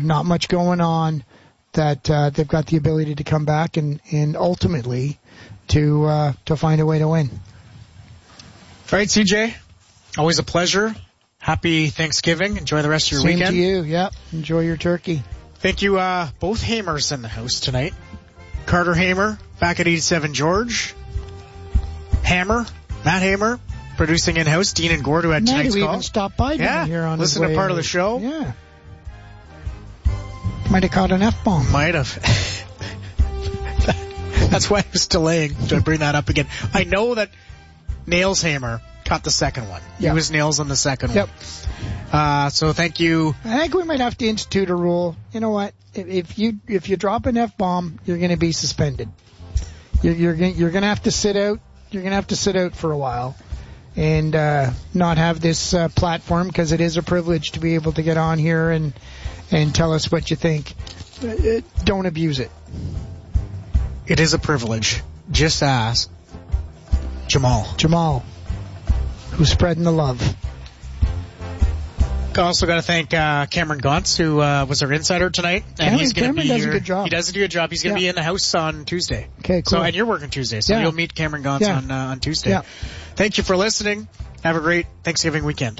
not much going on, that they've got the ability to come back and ultimately to find a way to win. All right, CJ, always a pleasure. Happy Thanksgiving. Enjoy the rest of your weekend. Same to you. Yep. Enjoy your turkey. Thank you, both Hamers in the house tonight. Carter Hamer, back at 87 George. Hammer, Matt Hamer, producing in-house. Dean and Gord, who had tonight's call. Even stopped by down here on listen to part of the show. Yeah. Might have caught an F-bomb. Might have. That's why I was delaying to bring that up again. I know that Nails Hammer caught the second one. Yep. He was Nails on the second one. So thank you. I think we might have to institute a rule. You know what? If you drop an F-bomb, you're going to be suspended. You're going to have to sit out. You're going to have to sit out for a while and not have this platform, because it is a privilege to be able to get on here and tell us what you think. Don't abuse it. It is a privilege. Just ask Jamal, who's spreading the love. Also got to thank Cameron Gauntz, who was our insider tonight. And Cameron does a good job. He does a good job. He's going to be in the house on Tuesday. Okay, cool. And you're working Tuesday, so you'll meet Cameron Gauntz on Tuesday. Yeah. Thank you for listening. Have a great Thanksgiving weekend.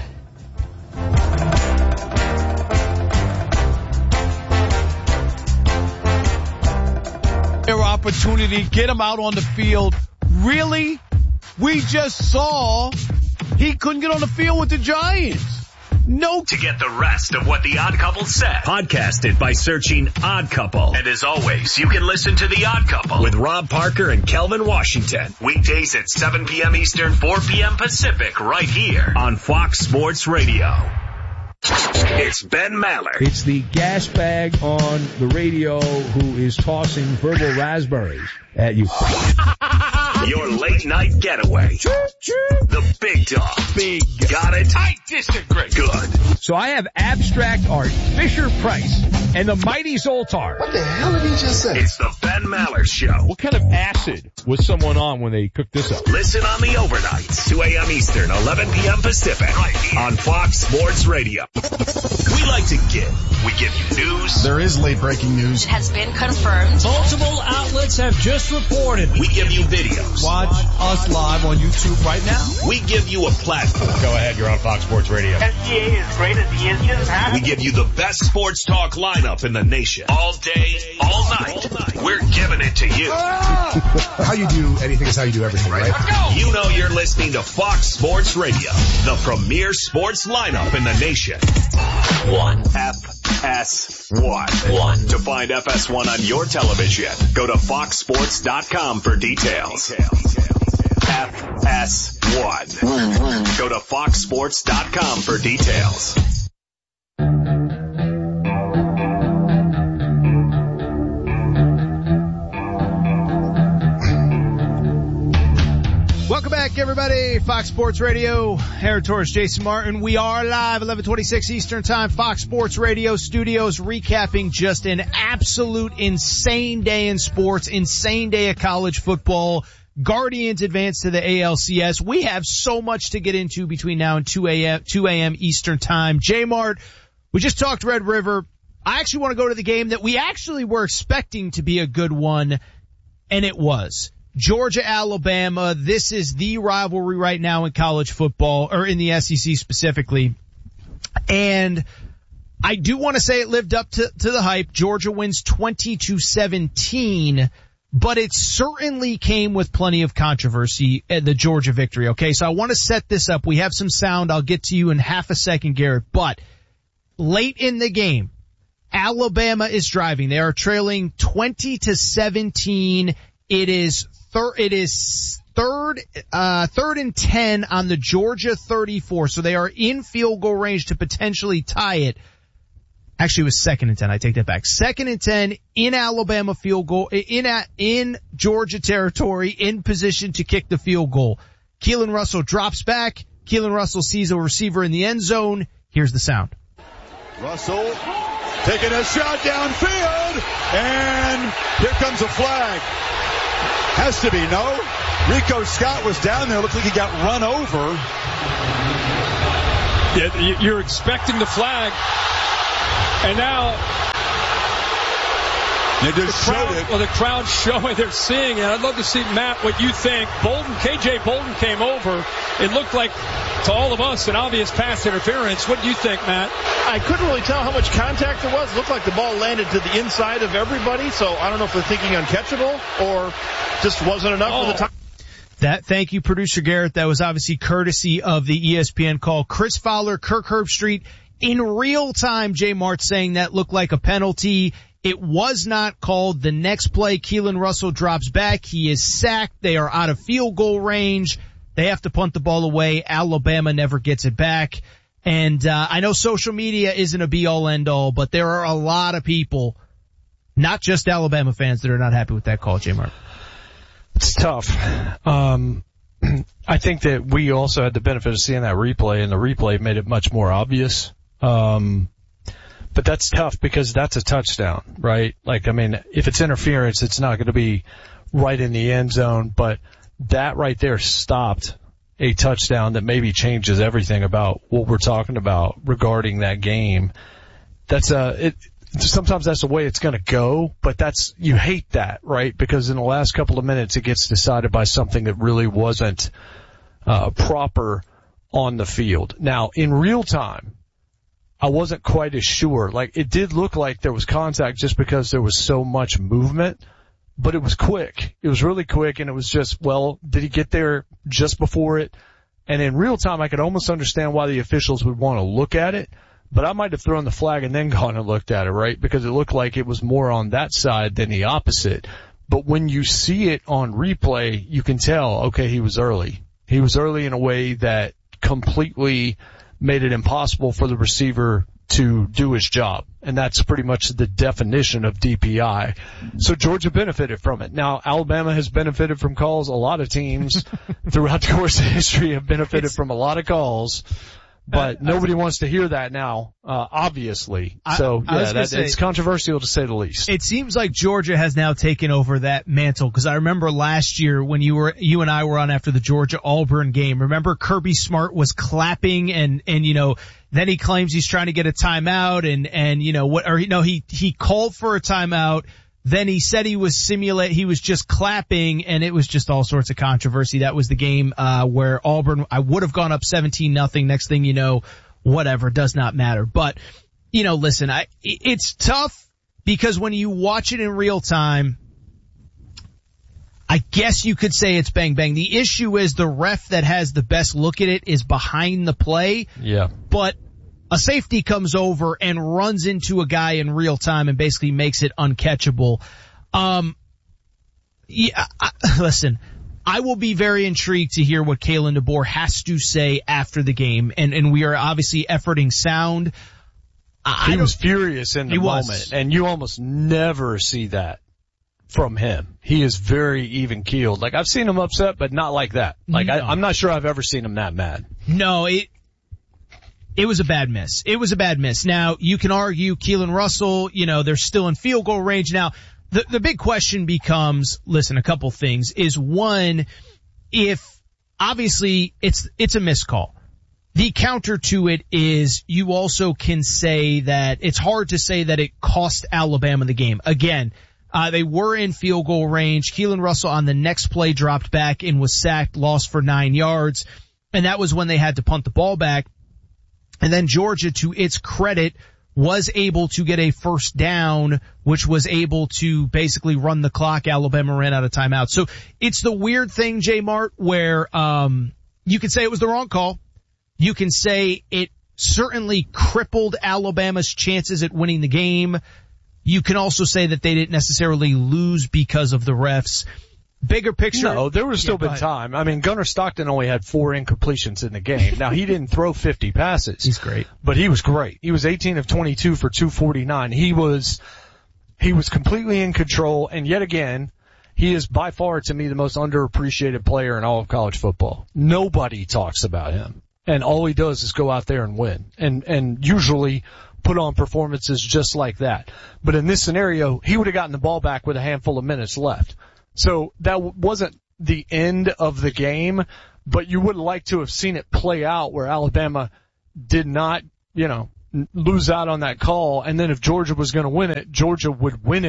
Their opportunity, get him out on the field. Really? We just saw he couldn't get on the field with the Giants. No. To get the rest of what The Odd Couple said, podcasted by searching Odd Couple. And as always, you can listen to The Odd Couple with Rob Parker and Kelvin Washington. Weekdays at 7 p.m. Eastern, 4 p.m. Pacific, right here on Fox Sports Radio. It's Ben Maller. It's the gas bag on the radio who is tossing verbal raspberries at you. Your late night getaway. The big dog. Big. Got it? I disagree. Good. So I have abstract art, Fisher-Price, and the mighty Zoltar. What the hell did he just say? It's the Ben Maller Show. What kind of acid was someone on when they cooked this up? Listen on the overnights, 2 a.m. Eastern, 11 p.m. Pacific, right here on Fox Sports Radio. We like to give. We give you news. There is late breaking news. It has been confirmed. Multiple outlets have just reported. We give you videos. Watch us live on YouTube right now. We give you a platform. Go ahead, you're on Fox Sports Radio. SGA is great as he is. He doesn't have We give you the best sports talk lineup in the nation. All day, all night. We're giving it to you. How you do anything is how you do everything, right? You know you're listening to Fox Sports Radio, the premier sports lineup in the nation. FS1. To find FS1 on your television, go to foxsports.com for details. FS1. Go to foxsports.com for details. Welcome back, everybody. Fox Sports Radio. Aaron Torres, Jason Martin. We are live, 11:26 Eastern Time. Fox Sports Radio studios, recapping just an absolute insane day in sports, insane day of college football. Guardians advance to the ALCS. We have so much to get into between now and 2 a.m. Eastern Time. J-Mart, we just talked Red River. I actually want to go to the game that we actually were expecting to be a good one, and it was. Georgia, Alabama. This is the rivalry right now in college football, or in the SEC specifically. And I do want to say it lived up to the hype. Georgia wins 20-17, but it certainly came with plenty of controversy, the Georgia victory. Okay, so I want to set this up. We have some sound. I'll get to you in half a second, Garrett. But late in the game, Alabama is driving. They are trailing 20-17. It is third and 10 on the Georgia 34. So they are in field goal range to potentially tie it. Actually, it was 2nd and 10. I take that back. 2nd and 10 in Alabama field goal, in Georgia territory, in position to kick the field goal. Keelan Russell drops back. Keelan Russell sees a receiver in the end zone. Here's the sound. Russell taking a shot downfield, and here comes a flag. Has to be, no? Rico Scott was down there. Looked like he got run over. Yeah, you're expecting the flag. And now They just showed it. Well, the crowd's showing, they're seeing it. I'd love to see, Matt, what you think. KJ Bolden came over. It looked like, to all of us, an obvious pass interference. What do you think, Matt? I couldn't really tell how much contact there was. It looked like the ball landed to the inside of everybody, so I don't know if they're thinking uncatchable or just wasn't enough for the time. Thank you, producer Garrett. That was obviously courtesy of the ESPN call. Chris Fowler, Kirk Herbstreit, in real time, Jay Mart saying that looked like a penalty. It was not called. The next play, Keelan Russell drops back. He is sacked. They are out of field goal range. They have to punt the ball away. Alabama never gets it back. And I know social media isn't a be-all, end-all, but there are a lot of people, not just Alabama fans, that are not happy with that call, Jay Mart. It's tough. I think that we also had the benefit of seeing that replay, and the replay made it much more obvious. But that's tough because that's a touchdown, right? Like, I mean, if it's interference, it's not going to be right in the end zone, but that right there stopped a touchdown that maybe changes everything about what we're talking about regarding that game. Sometimes that's the way it's going to go, but you hate that, right? Because in the last couple of minutes, it gets decided by something that really wasn't proper on the field. Now, in real time, I wasn't quite as sure. Like, it did look like there was contact just because there was so much movement, but it was quick. It was really quick, and it was just, well, did he get there just before it? And in real time, I could almost understand why the officials would want to look at it. But I might have thrown the flag and then gone and looked at it, right? Because it looked like it was more on that side than the opposite. But when you see it on replay, you can tell, okay, he was early. He was early in a way that completely made it impossible for the receiver to do his job. And that's pretty much the definition of DPI. So Georgia benefited from it. Now, Alabama has benefited from calls. A lot of teams throughout the course of history have benefited from a lot of calls. But nobody wants to hear that now, obviously. So, it's controversial to say the least. It seems like Georgia has now taken over that mantle, because I remember last year when you and I were on after the Georgia-Auburn game. Remember Kirby Smart was clapping and then he claims he's trying to get a timeout he called for a timeout. Then he said he was just clapping, and it was just all sorts of controversy. That was the game, where Auburn, I would have gone up 17-0. Next thing you know, whatever, does not matter. But, listen, it's tough because when you watch it in real time, I guess you could say it's bang bang. The issue is the ref that has the best look at it is behind the play. Yeah. But a safety comes over and runs into a guy in real time and basically makes it uncatchable. Listen, I will be very intrigued to hear what Kalen DeBoer has to say after the game, and we are obviously efforting sound. He was furious in the moment, and you almost never see that from him. He is very even-keeled. Like, I've seen him upset, but not like that. Like, no. I'm not sure I've ever seen him that mad. No, it was a bad miss. It was a bad miss. Now, you can argue Keelan Russell, they're still in field goal range. Now, the big question becomes, listen, a couple things, is one, if obviously it's a missed call. The counter to it is you also can say that it's hard to say that it cost Alabama the game. Again, they were in field goal range. Keelan Russell on the next play dropped back and was sacked, lost for 9 yards. And that was when they had to punt the ball back. And then Georgia, to its credit, was able to get a first down, which was able to basically run the clock. Alabama ran out of timeout. So it's the weird thing, Jay Mart, where you can say it was the wrong call. You can say it certainly crippled Alabama's chances at winning the game. You can also say that they didn't necessarily lose because of the refs. Bigger picture. No, there was still been time. I mean, Gunnar Stockton only had 4 incompletions in the game. Now, he didn't throw 50 passes. He's great. But he was great. He was 18 of 22 for 249. He was completely in control, and yet again, he is by far, to me, the most underappreciated player in all of college football. Nobody talks about him. And all he does is go out there and win. And usually put on performances just like that. But in this scenario, he would have gotten the ball back with a handful of minutes left. So that wasn't the end of the game, but you would like to have seen it play out where Alabama did not, lose out on that call. And then if Georgia was going to win it, Georgia would win it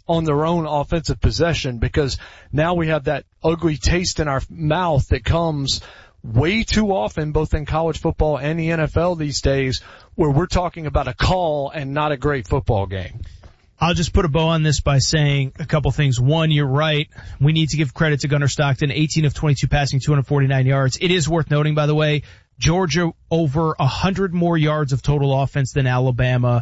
on their own offensive possession, because now we have that ugly taste in our mouth that comes way too often, both in college football and the NFL these days, where we're talking about a call and not a great football game. I'll just put a bow on this by saying a couple things. One, you're right. We need to give credit to Gunnar Stockton, 18 of 22 passing, 249 yards. It is worth noting, by the way, Georgia over 100 more yards of total offense than Alabama,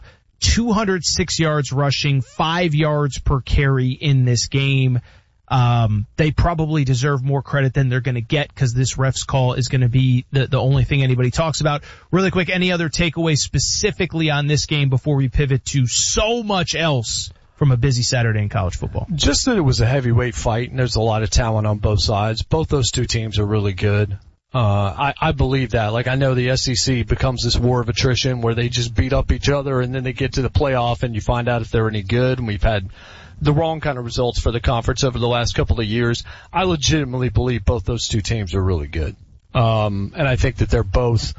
206 yards rushing, 5 yards per carry in this game. They probably deserve more credit than they're going to get because this ref's call is going to be the only thing anybody talks about. Really quick, any other takeaways specifically on this game before we pivot to so much else from a busy Saturday in college football? Just that it was a heavyweight fight, and there's a lot of talent on both sides. Both those two teams are really good. I believe that. Like, I know the SEC becomes this war of attrition where they just beat up each other, and then they get to the playoff and you find out if they're any good, and we've had the wrong kind of results for the conference over the last couple of years. I legitimately believe both those two teams are really good. And I think that they're both,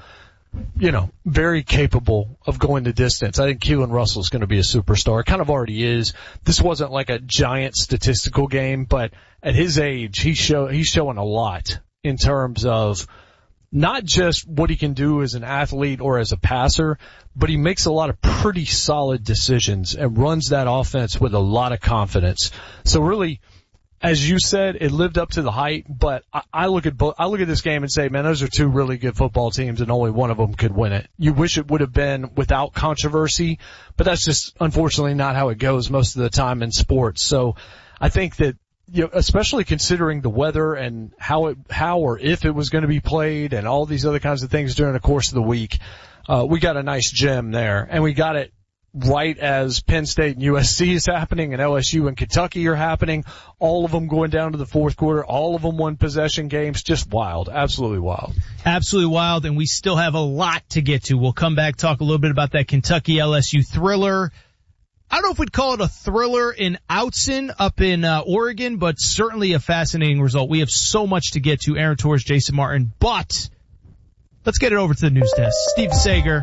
very capable of going the distance. I think Keelan Russell's going to be a superstar. Kind of already is. This wasn't like a giant statistical game, but at his age, he's showing a lot in terms of not just what he can do as an athlete or as a passer, but he makes a lot of pretty solid decisions and runs that offense with a lot of confidence. So really, as you said, it lived up to the hype, but I look at this game and say, man, those are two really good football teams and only one of them could win it. You wish it would have been without controversy, but that's just unfortunately not how it goes most of the time in sports. So I think that, especially considering the weather and how or if it was going to be played and all these other kinds of things during the course of the week, we got a nice gem there, and we got it right as Penn State and USC is happening and LSU and Kentucky are happening, all of them going down to the fourth quarter, all of them one possession games, just wild, absolutely wild. Absolutely wild, and we still have a lot to get to. We'll come back, talk a little bit about that Kentucky LSU thriller. I don't know if we'd call it a thriller in Outson up in Oregon, but certainly a fascinating result. We have so much to get to. Aaron Torres, Jason Martin, but let's get it over to the news desk. Steve DeSager.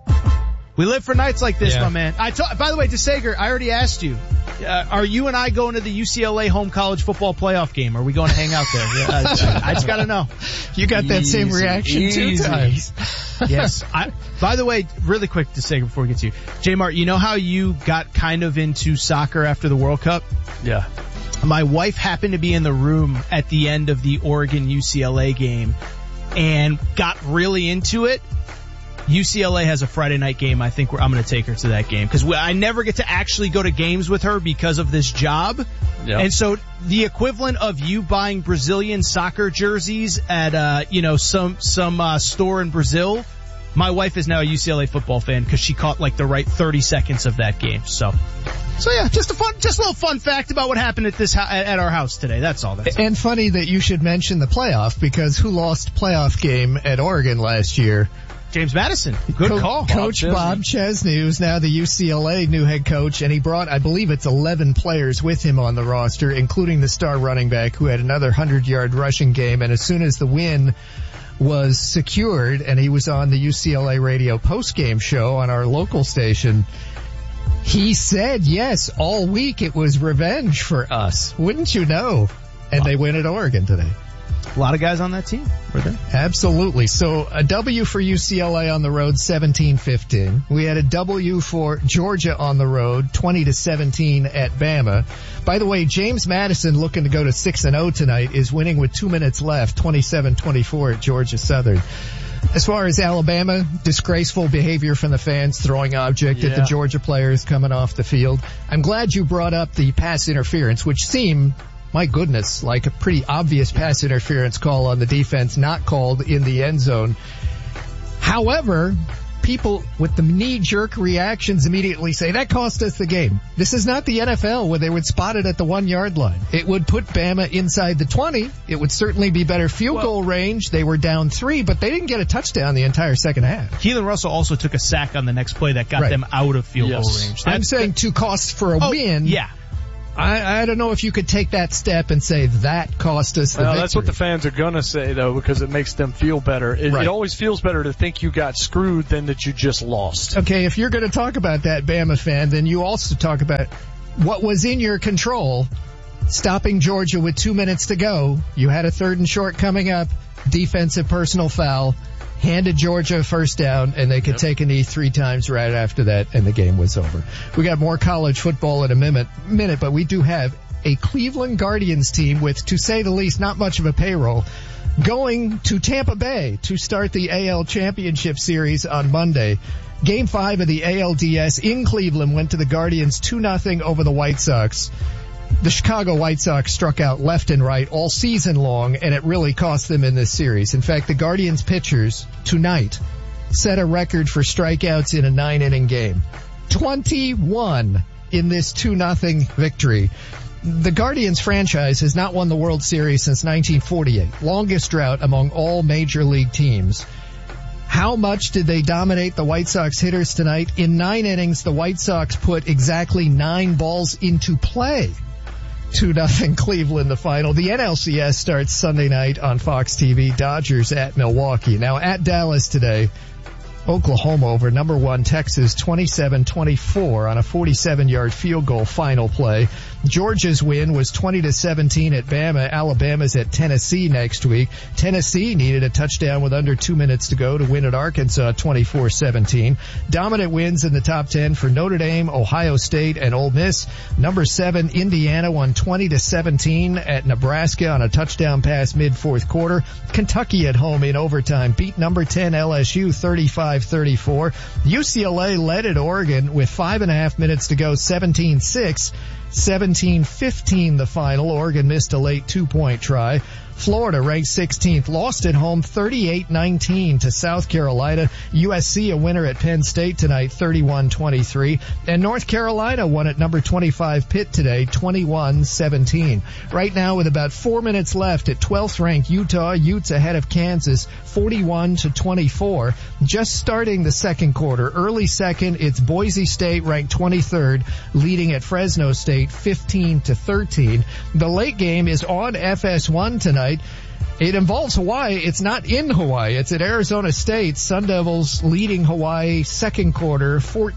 We live for nights like this, my man. By the way, DeSager, I already asked you, are you and I going to the UCLA home college football playoff game? Are we going to hang out there? Yeah, I just got to know. You got that same reaction 2 times. Yes. By the way, really quick, DeSager, before we get to you. J. Mart, you know how you got kind of into soccer after the World Cup? Yeah. My wife happened to be in the room at the end of the Oregon UCLA game and got really into it. UCLA has a Friday night game. I think I'm going to take her to that game because I never get to actually go to games with her because of this job. Yep. And so the equivalent of you buying Brazilian soccer jerseys at some store in Brazil, my wife is now a UCLA football fan because she caught like the right 30 seconds of that game. So yeah, just a little fun fact about what happened at our house today. That's all. And funny that you should mention the playoff, because who lost playoff game at Oregon last year? James Madison. Good call. Coach Bob Chesney, who's now the UCLA new head coach, and he brought, I believe it's 11 players with him on the roster, including the star running back who had another 100-yard rushing game. And as soon as the win was secured and he was on the UCLA radio postgame show on our local station, he said, yes, all week it was revenge for us. Wouldn't you know? And they win at Oregon today. A lot of guys on that team were there. Absolutely. So a W for UCLA on the road, 17-15. We had a W for Georgia on the road, 20-17 at Bama. By the way, James Madison, looking to go to 6-0 tonight, is winning with 2 minutes left, 27-24 at Georgia Southern. As far as Alabama, disgraceful behavior from the fans, throwing object at the Georgia players coming off the field. I'm glad you brought up the pass interference, which seemed, my goodness, like a pretty obvious pass interference call on the defense, not called in the end zone. However, people with the knee-jerk reactions immediately say, that cost us the game. This is not the NFL where they would spot it at the 1-yard line. It would put Bama inside the 20. It would certainly be better field goal range. They were down 3, but they didn't get a touchdown the entire second half. Keelan Russell also took a sack on the next play that got them out of field goal range. I'm saying 2 costs for a win. Yeah. I don't know if you could take that step and say that cost us the victory. That's what the fans are going to say, though, because it makes them feel better. It always feels better to think you got screwed than that you just lost. Okay, if you're going to talk about that, Bama fan, then you also talk about what was in your control, stopping Georgia with 2 minutes to go. You had a 3rd and short coming up, defensive personal foul, handed Georgia a first down, and they could take a knee 3 times right after that, and the game was over. We got more college football in a minute, but we do have a Cleveland Guardians team with, to say the least, not much of a payroll, going to Tampa Bay to start the AL Championship Series on Monday. Game 5 of the ALDS in Cleveland went to the Guardians 2-0 over the White Sox. The Chicago White Sox struck out left and right all season long, and it really cost them in this series. In fact, the Guardians pitchers tonight set a record for strikeouts in a 9-inning game. 21 in this 2-0 victory. The Guardians franchise has not won the World Series since 1948, longest drought among all major league teams. How much did they dominate the White Sox hitters tonight? In 9 innings, the White Sox put exactly 9 balls into play. 2-0 Cleveland, the final. The NLCS starts Sunday night on Fox TV. Dodgers at Milwaukee. Now at Dallas today, Oklahoma over number 1 Texas 27-24 on a 47-yard field goal final play. Georgia's win was 20-17 at Bama. Alabama's at Tennessee next week. Tennessee needed a touchdown with under 2 minutes to go to win at Arkansas 24-17. Dominant wins in the top 10 for Notre Dame, Ohio State, and Ole Miss. Number 7 Indiana won 20-17 at Nebraska on a touchdown pass mid-4th quarter. Kentucky at home in overtime beat number 10 LSU 35-34. UCLA led at Oregon with 5.5 minutes to go, 17-6. 17-15 the final. Oregon missed a late 2-point try. Florida ranked 16th, lost at home 38-19 to South Carolina. USC a winner at Penn State tonight 31-23. And North Carolina won at number 25 Pitt today 21-17. Right now with about 4 minutes left at 12th ranked Utah, Utes ahead of Kansas 41-24. Just starting the second quarter. Early second, it's Boise State ranked 23rd, leading at Fresno State 15-13. The late game is on FS1 tonight. It involves Hawaii. It's not in Hawaii. It's at Arizona State. Sun Devils leading Hawaii second quarter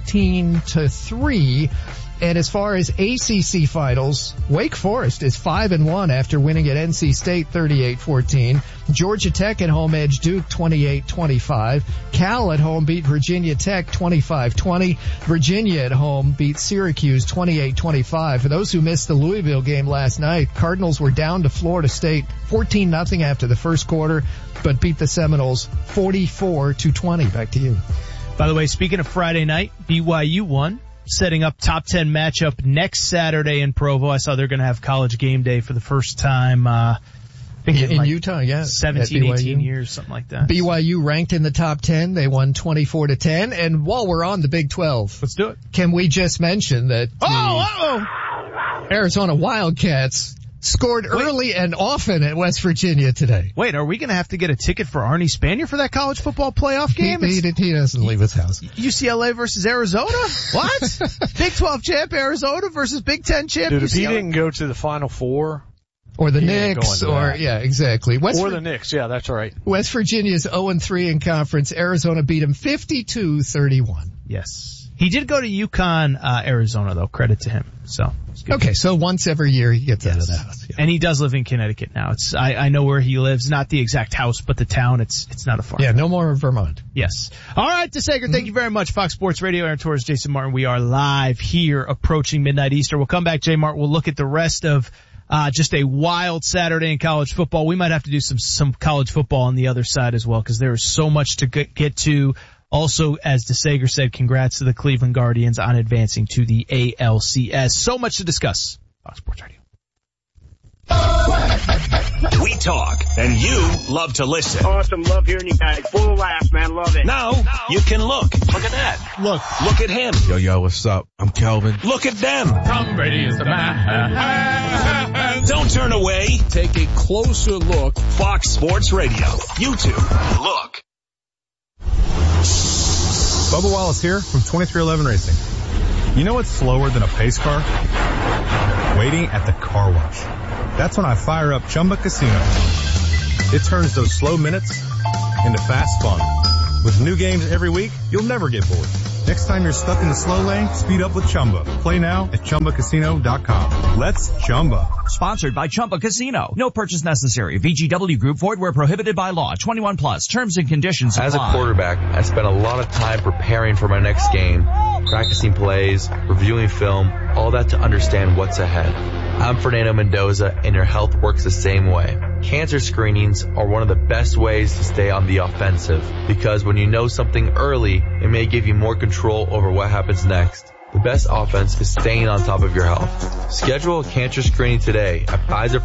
14-3. And as far as ACC finals, Wake Forest is 5-1 after winning at NC State 38-14. Georgia Tech at home edged Duke 28-25. Cal at home beat Virginia Tech 25-20. Virginia at home beat Syracuse 28-25. For those who missed the Louisville game last night, Cardinals were down to Florida State 14-0 after the first quarter, but beat the Seminoles 44-20. Back to you. By the way, speaking of Friday night, BYU won. Setting up top 10 matchup next Saturday in Provo. I saw they're going to have college game day for the first time, I think in like Utah, yeah. 17, 18 years, something like that. BYU ranked in the top 10. They won 24-10. And while we're on the Big 12. Let's do it. Can we just mention that Arizona Wildcats scored early and often at West Virginia today. Wait, are we going to have to get a ticket for Arnie Spanier for that college football playoff game? He doesn't leave his house. UCLA versus Arizona? What? Big 12 champ Arizona versus Big 10 champ Dude, UCLA? if he didn't go to the Final Four... Or the Knicks, yeah, exactly. The Knicks, yeah, that's right. West Virginia's 0-3 in conference. Arizona beat them 52-31. Yes. He did go to UConn, Arizona, though. Credit to him. So okay, so once every year he gets out of the house. Yeah. And he does live in Connecticut now. I know where he lives, not the exact house, but the town. It's not a farm. Yeah, no more Vermont. Yes. All right, DeSager, thank you very much. Fox Sports Radio, Aaron Torres, Jason Martin. We are live here approaching midnight Eastern. We'll come back, J Mart. We'll look at the rest of just a wild Saturday in college football. We might have to do some college football on the other side as well, because there is so much to get to. Also, as DeSager said, congrats to the Cleveland Guardians on advancing to the ALCS. So much to discuss. Fox Sports Radio. We talk, and you love to listen. Awesome. Love hearing you guys. Full of laughs, man. Love it. Now, you can look. Look at that. Look at him. Yo, what's up? I'm Kelvin. Look at them. Tom Brady is the man. Don't turn away. Take a closer look. Fox Sports Radio. YouTube. Look. Bubba Wallace here from 2311 Racing. You know what's slower than a pace car? Waiting at the car wash. That's when I fire up Chumba Casino. It turns those slow minutes into fast fun. With new games every week, you'll never get bored. Next time you're stuck in the slow lane, speed up with Chumba. Play now at ChumbaCasino.com. Let's Chumba. Sponsored by Chumba Casino. No purchase necessary. VGW Group. Void where prohibited by law. 21 plus. Terms and conditions apply. As a quarterback, I spent a lot of time preparing for my next game, practicing plays, reviewing film, all that to understand what's ahead. I'm Fernando Mendoza, and your health works the same way. Cancer screenings are one of the best ways to stay on the offensive, because when you know something early, it may give you more control over what happens next. The best offense is staying on top of your health. Schedule a cancer screening today at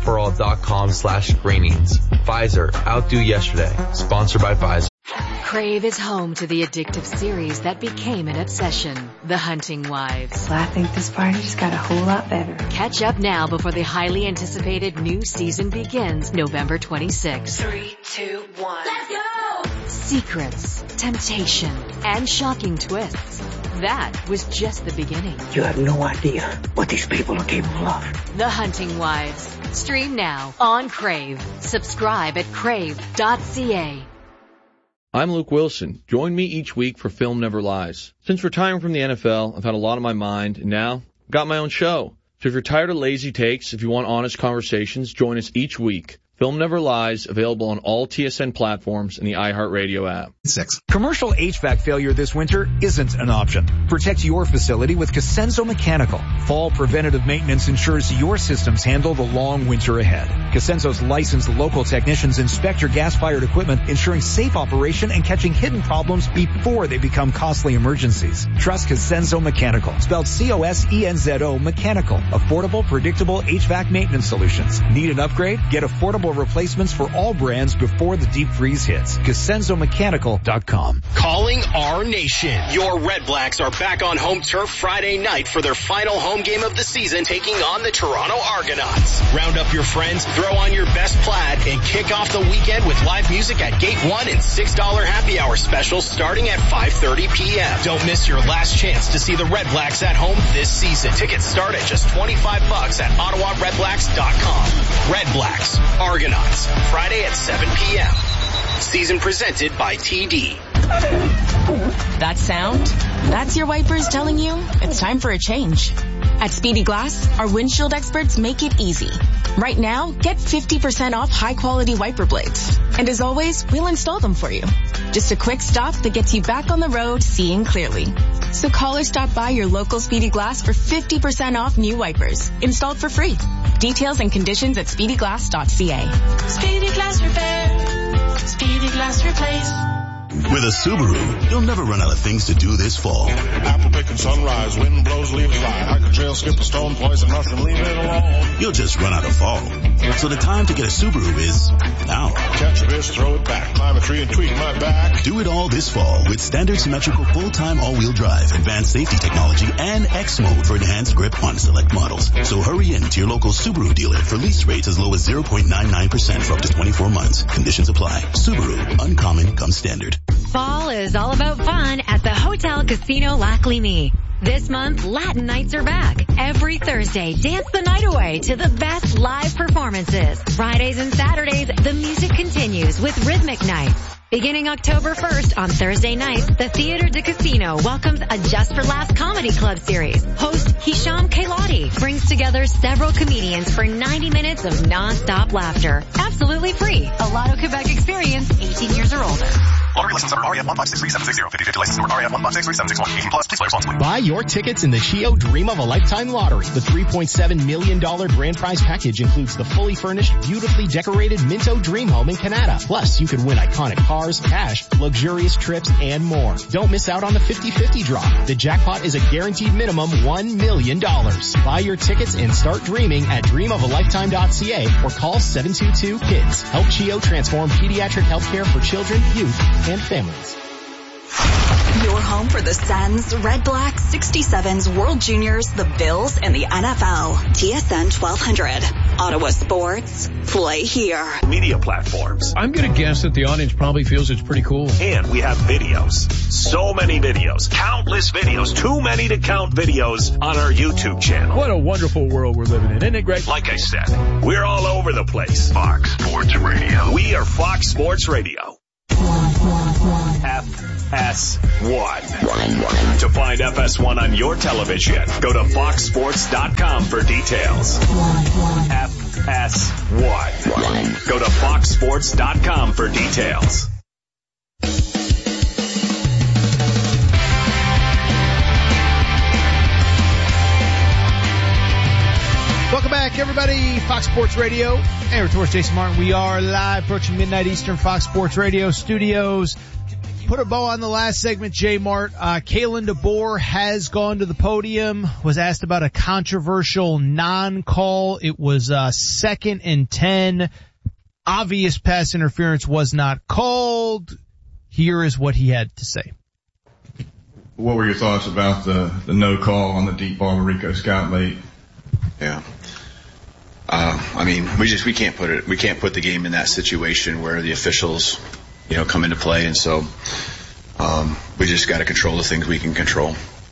PfizerForAll.com/screenings. Pfizer, outdo yesterday. Sponsored by Pfizer. Crave is home to the addictive series that became an obsession, The Hunting Wives. Well, I think this party just got a whole lot better. Catch up now before the highly anticipated new season begins November 26th. 3, 2, 1. Let's go! Secrets, temptation, and shocking twists. That was just the beginning. You have no idea what these people are capable of. The Hunting Wives. Stream now on Crave. Subscribe at crave.ca. I'm Luke Wilson. Join me each week for Film Never Lies. Since retiring from the NFL, I've had a lot on my mind, and now I've got my own show. So if you're tired of lazy takes, if you want honest conversations, join us each week. Film Never Lies, available on all TSN platforms and the iHeartRadio app. 6. Commercial HVAC failure this winter isn't an option. Protect your facility with Cosenso Mechanical. Fall preventative maintenance ensures your systems handle the long winter ahead. Cosenso's licensed local technicians inspect your gas-fired equipment, ensuring safe operation and catching hidden problems before they become costly emergencies. Trust Cosenso Mechanical, spelled C-O-S-E-N-Z-O Mechanical. Affordable, predictable HVAC maintenance solutions. Need an upgrade? Get affordable replacements for all brands before the deep freeze hits. CosensoMechanical.com. Calling our nation. Your Red Blacks are back on home turf Friday night for their final home game of the season, taking on the Toronto Argonauts. Round up your friends, throw on your best plaid, and kick off the weekend with live music at Gate 1 and $6 happy hour specials starting at 5:30 p.m. Don't miss your last chance to see the Red Blacks at home this season. Tickets start at just $25 at OttawaRedBlacks.com. Red Blacks, Argonauts, Friday at 7 p.m. Season presented by TD. That sound? That's your wipers telling you it's time for a change. At Speedy Glass, our windshield experts make it easy. Right now, get 50% off high-quality wiper blades. And as always, we'll install them for you. Just a quick stop that gets you back on the road seeing clearly. So call or stop by your local Speedy Glass for 50% off new wipers, installed for free. Details and conditions at speedyglass.ca. Speedy Glass Repair. Speedy Glass Replace. With a Subaru, you'll never run out of things to do this fall. Apple picking sunrise, wind blows, leaves fly. Hiker trail, skip a stone, poison mushroom, leave it alone. You'll just run out of fall. So the time to get a Subaru is now. Catch a fish, throw it back, climb a tree and tweak my back. Do it all this fall with standard symmetrical full-time all-wheel drive, advanced safety technology, and X mode for enhanced grip on select models. So hurry in to your local Subaru dealer for lease rates as low as 0.99% for up to 24 months. Conditions apply. Subaru, uncommon comes standard. Fall is all about fun at the Hotel Casino Lac Lémy. This month, Latin nights are back. Every Thursday, dance the night away to the best live performances. Fridays and Saturdays, the music continues with Rhythmic Nights. Beginning October 1st on Thursday nights, the Theatre de Casino welcomes a Just for Laughs comedy club series. Host Hisham Kailati brings together several comedians for 90 minutes of non-stop laughter. Absolutely free. A Lotto Quebec experience, 18 years or older. Lottery license number REF 1563660. 50/50 license number REF 1563761. 18 plus. Please play responsibly. Buy your tickets in the Chio Dream of a Lifetime Lottery. The $3.7 million grand prize package includes the fully furnished, beautifully decorated Minto Dream Home in Canada. Plus, you could win iconic cars, cash, luxurious trips, and more. Don't miss out on the 50/50 draw. The jackpot is a guaranteed minimum $1 million. Buy your tickets and start dreaming at dreamofalifetime.ca or call 722-KIDS. Help Chio transform pediatric healthcare for children, youth, and families. Your home for the Sens, Red Blacks, 67s, World Juniors, the Bills, and the NFL. TSN 1200. Ottawa Sports. Play here. Media platforms. I'm going to guess that the audience probably feels it's pretty cool. And we have videos. So many videos. Countless videos. Too many to count videos on our YouTube channel. What a wonderful world we're living in. Isn't it great? Like I said, we're all over the place. Fox Sports Radio. We are Fox Sports Radio. FS1. To find FS1 on your television, go to foxsports.com for details. FS1. Go to foxsports.com for details. Welcome back, everybody. Fox Sports Radio. Aaron Torres, Jason Martin. We are live, approaching midnight Eastern, Fox Sports Radio studios. Put a bow on the last segment, J Mart. Kalen DeBoer has gone to the podium, was asked about a controversial non-call. It was 2nd and 10. Obvious pass interference was not called. Here is what he had to say. What were your thoughts about the no call on the deep ball to Rico Scott late? Yeah. I mean, we can't put the game in that situation where the officials, come into play. And so, we just got to control the things we can control.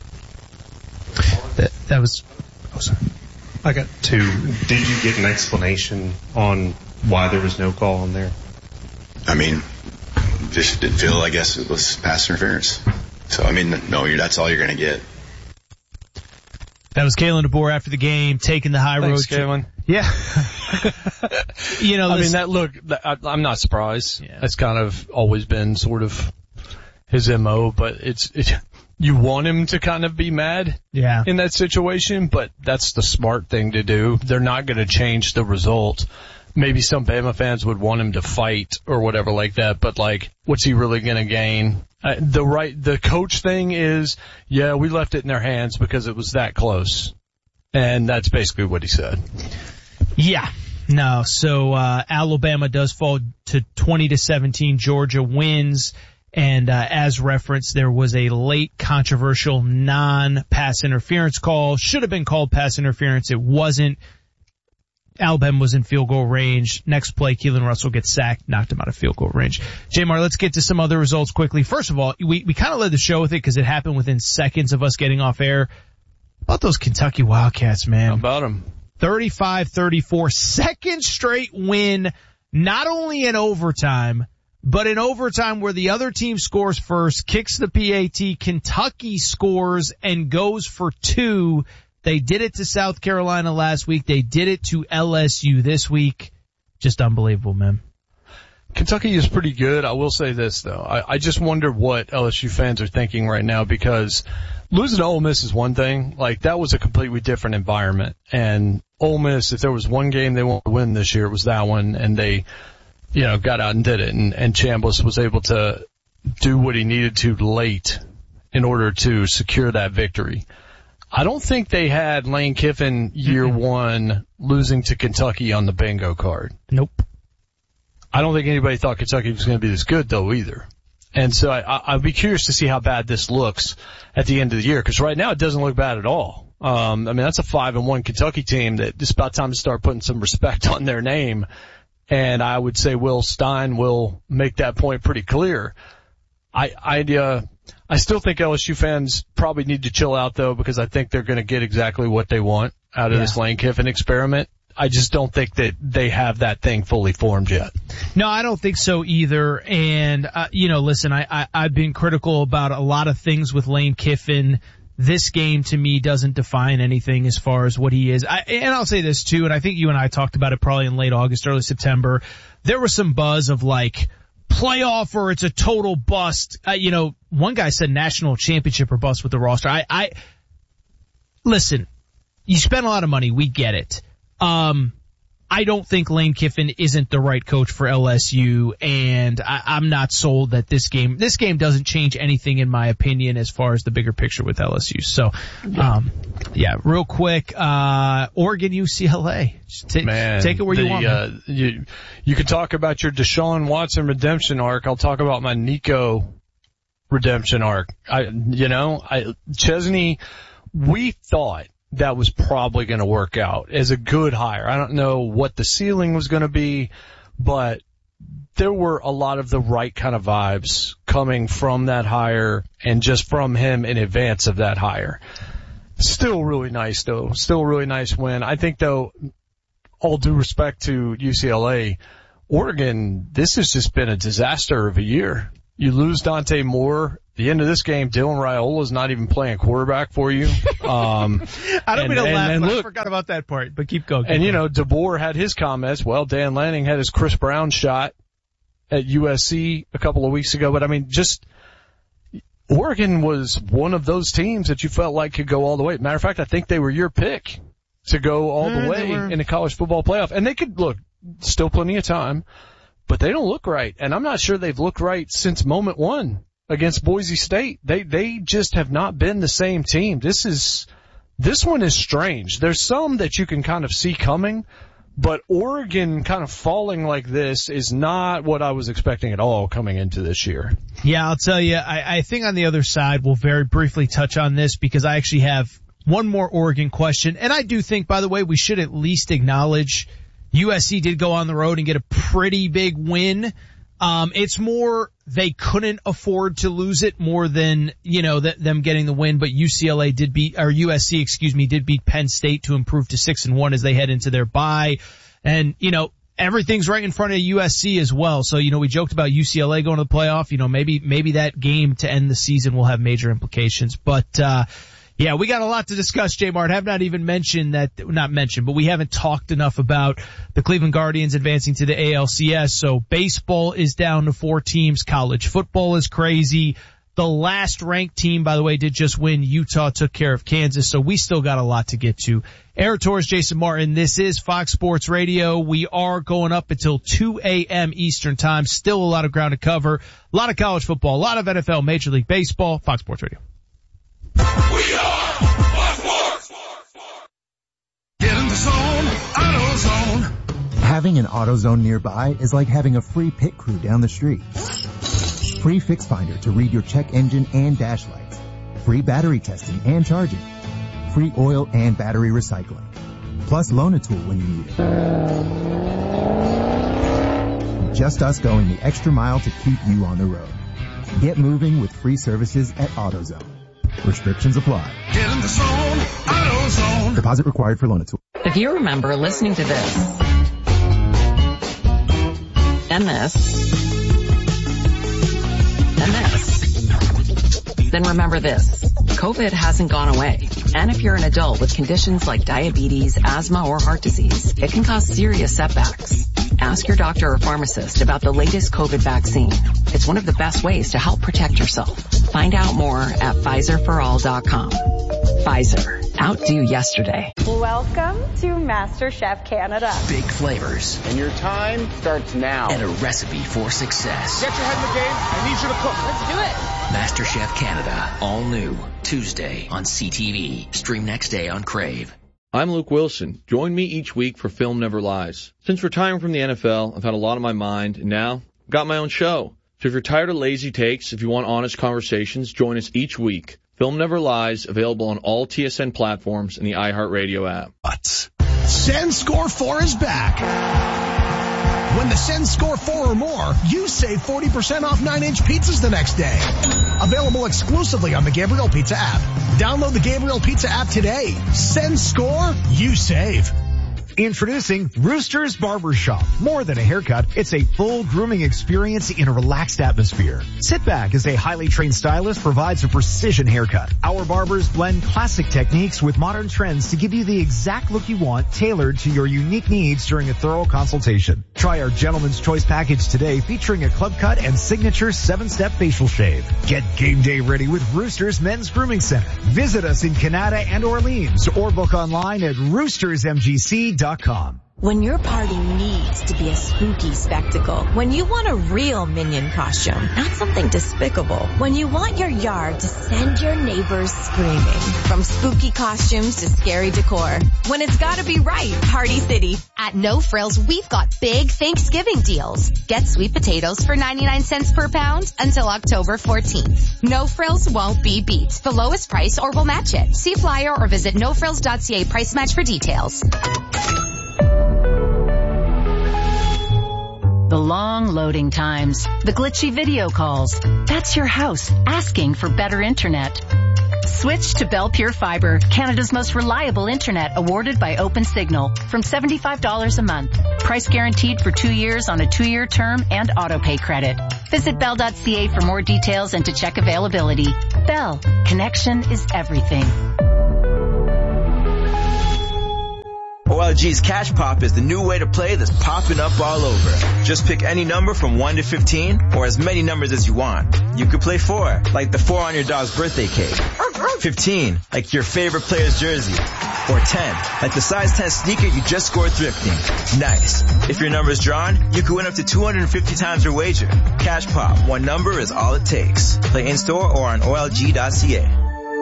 That was, sorry. I got two. Did you get an explanation on why there was no call on there? I mean, just didn't feel, I guess it was pass interference. So, I mean, no, that's all you're going to get. That was Kalen DeBoer after the game, taking the high road. Thanks, Kalen. Yeah. I'm not surprised. Yeah. That's kind of always been sort of his MO, but you want him to kind of be mad in that situation, but that's the smart thing to do. They're not going to change the result. Maybe some Bama fans would want him to fight or whatever like that, but what's he really going to gain? The coach thing is, we left it in their hands because it was that close. And that's basically what he said. Yeah. No. So, Alabama does fall to 20-17. Georgia wins. And, as referenced, there was a late controversial non-pass interference call. Should have been called pass interference. It wasn't. Alabama was in field goal range. Next play, Keelan Russell gets sacked, knocked him out of field goal range. J-Mar, let's get to some other results quickly. First of all, we kind of led the show with it because it happened within seconds of us getting off air. About those Kentucky Wildcats, man. How about them? 35-34, second straight win, not only in overtime, but in overtime where the other team scores first, kicks the PAT, Kentucky scores and goes for 2. They did it to South Carolina last week. They did it to LSU this week. Just unbelievable, man. Kentucky is pretty good. I will say this, though. I just wonder what LSU fans are thinking right now because losing to Ole Miss is one thing. That was a completely different environment. And Ole Miss, if there was one game they wanted to win this year, it was that one. And they, got out and did it. And Chambliss was able to do what he needed to late in order to secure that victory. I don't think they had Lane Kiffin year one losing to Kentucky on the bingo card. Nope. I don't think anybody thought Kentucky was going to be this good though either. And so I'd be curious to see how bad this looks at the end of the year because right now it doesn't look bad at all. That's a 5-1 Kentucky team that it's about time to start putting some respect on their name. And I would say Will Stein will make that point pretty clear. I still think LSU fans probably need to chill out though because I think they're going to get exactly what they want out of this Lane Kiffin experiment. I just don't think that they have that thing fully formed yet. No, I don't think so either. And, listen, I've been critical about a lot of things with Lane Kiffin. This game to me doesn't define anything as far as what he is. And I'll say this too, and I think you and I talked about it probably in late August, early September. There was some buzz of playoff or it's a total bust. One guy said national championship or bust with the roster. Listen, you spend a lot of money. We get it. I don't think Lane Kiffin isn't the right coach for LSU, and I'm not sold that this game doesn't change anything in my opinion as far as the bigger picture with LSU. So, real quick, Oregon UCLA. Take it where you want. You can talk about your Deshaun Watson redemption arc. I'll talk about my Nico redemption arc. Chesney, we thought that was probably going to work out as a good hire. I don't know what the ceiling was going to be, but there were a lot of the right kind of vibes coming from that hire and just from him in advance of that hire. Still really nice though. Still a really nice win. I think though, all due respect to UCLA, Oregon, this has just been a disaster of a year. You lose Dante Moore the end of this game, Dylan Raiola's not even playing quarterback for you. I don't mean to laugh, but I forgot about that part, but keep going. And, DeBoer had his comments. Well, Dan Lanning had his Chris Brown shot at USC a couple of weeks ago. But, Oregon was one of those teams that you felt like could go all the way. Matter of fact, I think they were your pick to go all the way in the college football playoff. And they could, look, still plenty of time, but they don't look right. And I'm not sure they've looked right since moment one against Boise State. They just have not been the same team. This one is strange. There's some that you can kind of see coming, but Oregon kind of falling like this is not what I was expecting at all coming into this year. Yeah, I'll tell you, I think on the other side we'll very briefly touch on this because I actually have one more Oregon question. And I do think, by the way, we should at least acknowledge USC did go on the road and get a pretty big win. It's more they couldn't afford to lose it more than, them getting the win, but USC did beat Penn State to improve to 6-1 as they head into their bye. And, everything's right in front of USC as well. So, we joked about UCLA going to the playoff. Maybe that game to end the season will have major implications. But, yeah, we got a lot to discuss, J-Mart. Have not even but we haven't talked enough about the Cleveland Guardians advancing to the ALCS. So baseball is down to 4 teams. College football is crazy. The last ranked team, by the way, did just win. Utah took care of Kansas. So we still got a lot to get to. Aaron Torres, Jason Martin. This is Fox Sports Radio. We are going up until 2 a.m. Eastern time. Still a lot of ground to cover. A lot of college football, a lot of NFL, Major League Baseball. Fox Sports Radio. We are Fox Sports. Get in the zone, AutoZone. Having an AutoZone nearby is like having a free pit crew down the street. Free Fix Finder to read your check engine and dash lights. Free battery testing and charging. Free oil and battery recycling. Plus Loan-A-Tool when you need it. Just us going the extra mile to keep you on the road. Get moving with free services at AutoZone. Restrictions apply. Get in the zone, AutoZone. Deposit required for Loan-A-Tool. If you remember listening to this and this and this, then remember this. COVID hasn't gone away. And if you're an adult with conditions like diabetes, asthma, or heart disease, it can cause serious setbacks. Ask your doctor or pharmacist about the latest COVID vaccine. It's one of the best ways to help protect yourself. Find out more at PfizerForAll.com. Pfizer. Outdo yesterday. Welcome to MasterChef Canada. Big flavors. And your time starts now. And a recipe for success. Get your head in the game. I need you to cook. Let's do it. MasterChef Canada. All new. Tuesday on CTV. Stream next day on Crave. I'm Luke Wilson. Join me each week for Film Never Lies. Since retiring from the NFL, I've had a lot on my mind, and now I've got my own show. So if you're tired of lazy takes, if you want honest conversations, join us each week. Film Never Lies, available on all TSN platforms and the iHeartRadio app. Send Score 4 is back. When the Send Score 4 or more, you save 40% off 9-inch pizzas the next day. Available exclusively on the Gabriel Pizza app. Download the Gabriel Pizza app today. Send Score, you save. Introducing Rooster's Barbershop. More than a haircut, it's a full grooming experience in a relaxed atmosphere. Sit back as a highly trained stylist provides a precision haircut. Our barbers blend classic techniques with modern trends to give you the exact look you want, tailored to your unique needs during a thorough consultation. Try our Gentleman's Choice package today, featuring a club cut and signature 7-step facial shave. Get game day ready with Rooster's Men's Grooming Center. Visit us in Canada and Orleans, or book online at roostersmgc.com. When your party needs to be a spooky spectacle, when you want a real Minion costume, not something despicable, when you want your yard to send your neighbors screaming, from spooky costumes to scary decor, when it's gotta be right, Party City. At No Frills, we've got big Thanksgiving deals. Get sweet potatoes for 99 cents per pound until October 14th. No Frills won't be beat. The lowest price or we'll match it. See flyer or visit nofrills.ca price match for details. The long loading times, the glitchy video calls. That's your house asking for better internet. Switch to Bell Pure Fiber, Canada's most reliable internet, awarded by OpenSignal, from $75 a month. Price guaranteed for 2 years on a 2-year term and auto-pay credit. Visit Bell.ca for more details and to check availability. Bell. Connection is everything. OLG's Cash Pop is the new way to play that's popping up all over. Just pick any number from 1 to 15, or as many numbers as you want. You could play 4, like the 4 on your dog's birthday cake. 15, like your favorite player's jersey. Or 10, like the size 10 sneaker you just scored thrifting. Nice. If your number's drawn, you could win up to 250 times your wager. Cash Pop, one number is all it takes. Play in-store or on OLG.ca.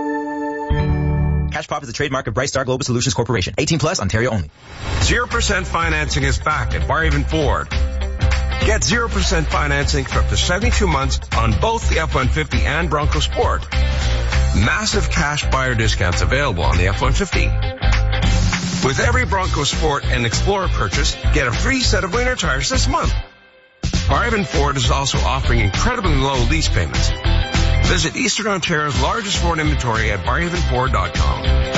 Cash Pop is a trademark of Brightstar Global Solutions Corporation. 18 plus, Ontario only. 0% financing is back at Barhaven Ford. Get 0% financing for up to 72 months on both the F-150 and Bronco Sport. Massive cash buyer discounts available on the F-150. With every Bronco Sport and Explorer purchase, get a free set of winter tires this month. Barhaven Ford is also offering incredibly low lease payments. Visit Eastern Ontario's largest Ford inventory at barhavenford.com.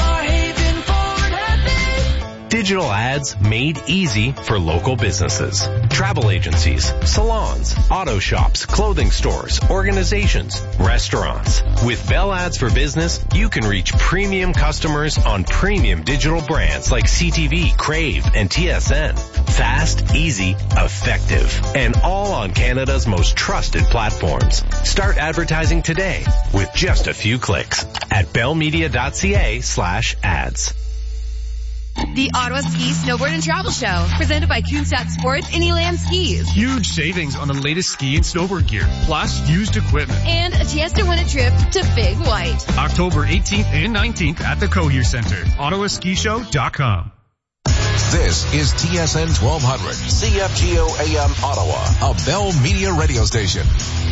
Digital ads made easy for local businesses. Travel agencies, salons, auto shops, clothing stores, organizations, restaurants. With Bell Ads for Business, you can reach premium customers on premium digital brands like CTV, Crave, and TSN. Fast, easy, effective, and all on Canada's most trusted platforms. Start advertising today with just a few clicks at bellmedia.ca/ads. The Ottawa Ski, Snowboard, and Travel Show, presented by Kuhnstadt Sports and Elan Skis. Huge savings on the latest ski and snowboard gear, plus used equipment. And a chance to win a trip to Big White. October 18th and 19th at the Cohere Center. OttawaSkiShow.com. This is TSN 1200, CFGO AM Ottawa, a Bell Media radio station.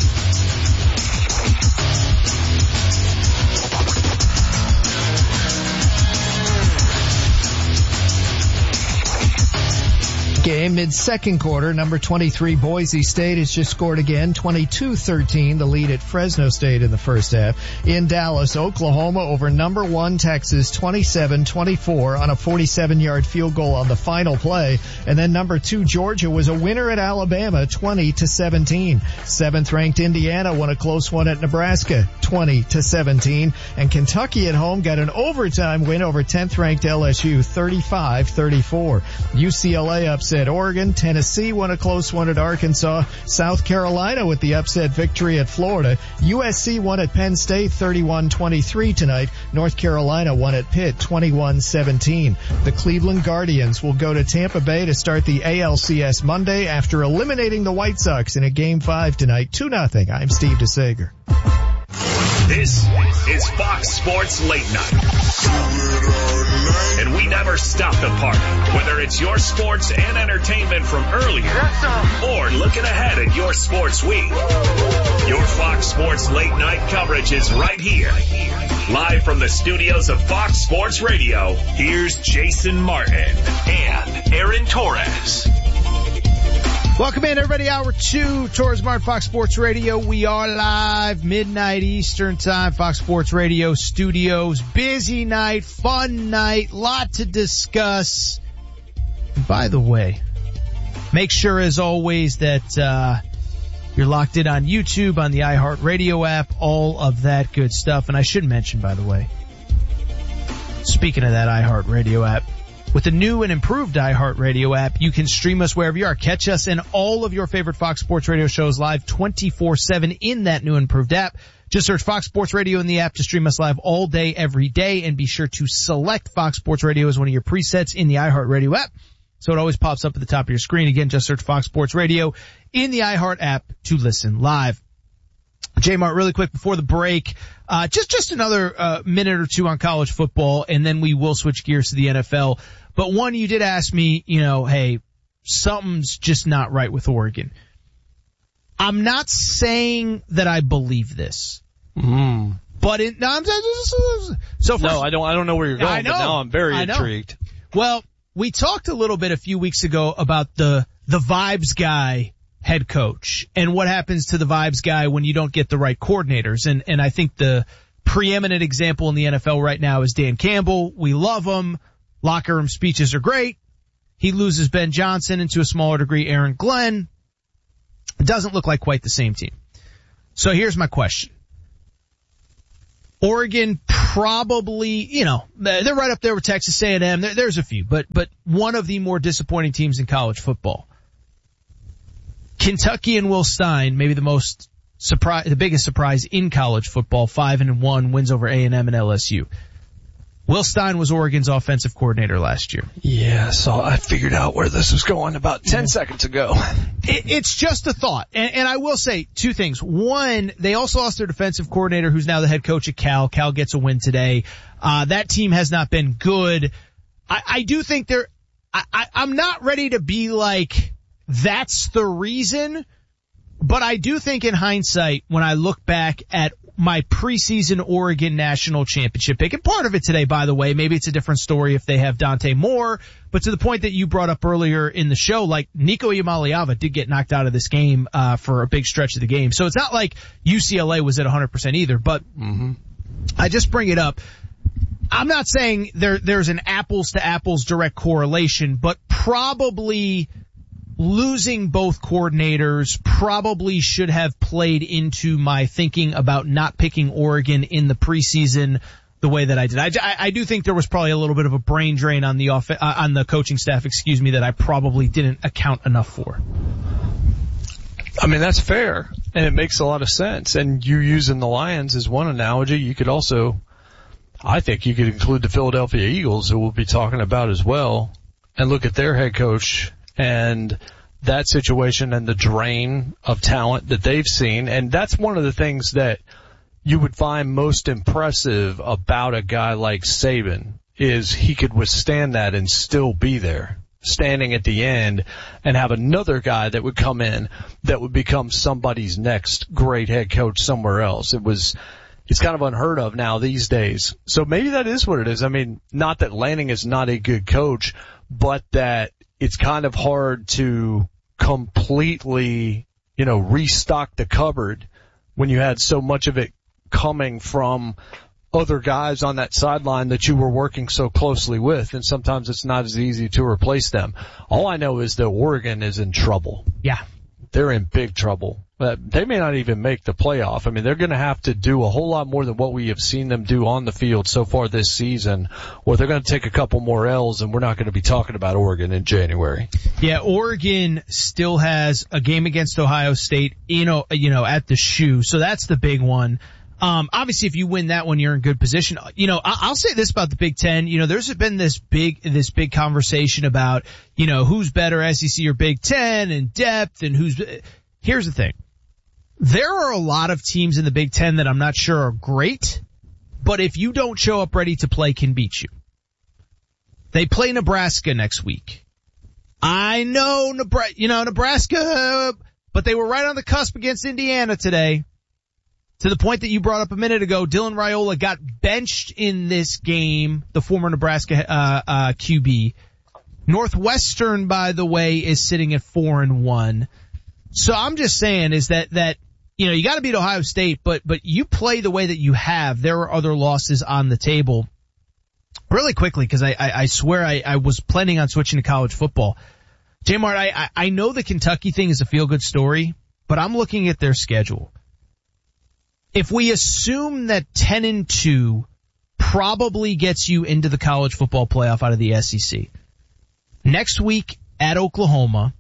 Game mid-second quarter, number 23 Boise State has just scored again, 22-13, the lead at Fresno State in the first half. In Dallas, Oklahoma over number 1 Texas, 27-24 on a 47-yard field goal on the final play. And then number 2 Georgia was a winner at Alabama, 20-17. 7th-ranked Indiana won a close one at Nebraska, 20-17. And Kentucky at home got an overtime win over 10th-ranked LSU, 35-34. UCLA upset Oregon. Tennessee won a close one at Arkansas. South Carolina with the upset victory at Florida. USC won at Penn State 31-23 tonight. North Carolina won at Pitt 21-17. The Cleveland Guardians will go to Tampa Bay to start the ALCS Monday after eliminating the White Sox in a Game 5 tonight, 2-0. I'm Steve DeSager. This is Fox Sports Late Night. And we never stop the party, whether it's your sports and entertainment from earlier or looking ahead at your sports week. Your Fox Sports Late Night coverage is right here. Live from the studios of Fox Sports Radio, here's Jason Martin and Aaron Torres. Welcome in, everybody. Hour 2, Torres Martin, Fox Sports Radio. We are live, midnight Eastern time, Fox Sports Radio studios. Busy night, fun night, lot to discuss. And by the way, make sure as always that you're locked in on YouTube, on the iHeartRadio app, all of that good stuff. And I should mention, by the way, speaking of that iHeartRadio app, with the new and improved iHeartRadio app, you can stream us wherever you are. Catch us in all of your favorite Fox Sports Radio shows live 24/7 in that new and improved app. Just search Fox Sports Radio in the app to stream us live all day, every day, and be sure to select Fox Sports Radio as one of your presets in the iHeartRadio app, so it always pops up at the top of your screen. Again, just search Fox Sports Radio in the iHeart app to listen live. J-Mart, really quick before the break, just another minute or two on college football, and then we will switch gears to the NFL. But one, you did ask me, hey, something's just not right with Oregon. I'm not saying that I believe this. But I don't know where you're going, but now I'm very intrigued. Well, we talked a little bit a few weeks ago about the Vibes guy head coach and what happens to the Vibes guy when you don't get the right coordinators. And I think the preeminent example in the NFL right now is Dan Campbell. We love him. Locker room speeches are great. He loses Ben Johnson, and to a smaller degree, Aaron Glenn. It doesn't look like quite the same team. So here's my question. Oregon probably, they're right up there with Texas A&M. There's a few, but one of the more disappointing teams in college football. Kentucky and Will Stein, maybe the biggest surprise in college football, 5-1 wins over A&M and LSU. Will Stein was Oregon's offensive coordinator last year. Yeah, so I figured out where this was going about 10 seconds ago. It's just a thought. And I will say two things. One, they also lost their defensive coordinator who's now the head coach at Cal. Cal gets a win today. That team has not been good. I do think I'm not ready to be like, that's the reason, but I do think in hindsight, when I look back at my preseason Oregon national championship pick, and part of it today, by the way, maybe it's a different story if they have Dante Moore, but to the point that you brought up earlier in the show, like Nico Iamaleava did get knocked out of this game, for a big stretch of the game. So it's not like UCLA was at 100% either, but I just bring it up. I'm not saying there's an apples to apples direct correlation, but probably losing both coordinators probably should have played into my thinking about not picking Oregon in the preseason the way that I did. I do think there was probably a little bit of a brain drain on the coaching staff, that I probably didn't account enough for. I mean, that's fair, and it makes a lot of sense. And you using the Lions as one analogy, you could also, I think you could include the Philadelphia Eagles, who we'll be talking about as well, and look at their head coach and that situation and the drain of talent that they've seen. And that's one of the things that you would find most impressive about a guy like Saban, is he could withstand that and still be there, standing at the end, and have another guy that would come in that would become somebody's next great head coach somewhere else. It's kind of unheard of now these days. So maybe that is what it is. I mean, not that Lanning is not a good coach, but that it's kind of hard to completely, restock the cupboard when you had so much of it coming from other guys on that sideline that you were working so closely with, and sometimes it's not as easy to replace them. All I know is that Oregon is in trouble. Yeah. They're in big trouble. They may not even make the playoff. I mean, they're going to have to do a whole lot more than what we have seen them do on the field so far this season, or they're going to take a couple more L's, and we're not going to be talking about Oregon in January. Yeah, Oregon still has a game against Ohio State, at the shoe, so that's the big one. Obviously, if you win that one, you're in good position. I'll say this about the Big Ten. There's been this big conversation about, who's better, SEC or Big Ten, and depth, and here's the thing. There are a lot of teams in the Big Ten that I'm not sure are great, but if you don't show up ready to play, can beat you. They play Nebraska next week. I know Nebraska, but they were right on the cusp against Indiana today. To the point that you brought up a minute ago, Dylan Raiola got benched in this game, the former Nebraska QB. Northwestern, by the way, is sitting at 4-1. So I'm just saying is that you got to beat Ohio State, but you play the way that you have. There are other losses on the table. Really quickly, because I swear I was planning on switching to college football. J-Mart, I know the Kentucky thing is a feel-good story, but I'm looking at their schedule. If we assume that 10-2 probably gets you into the college football playoff out of the SEC, next week at Oklahoma,